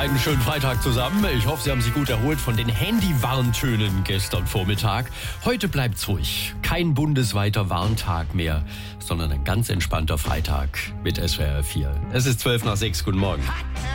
Einen schönen Freitag zusammen. Ich hoffe, Sie haben sich gut erholt von den Handy-Warntönen gestern Vormittag. Heute bleibt's ruhig. Kein bundesweiter Warntag mehr, sondern ein ganz entspannter Freitag mit SWR 4. Es ist 5 nach 6. Guten Morgen.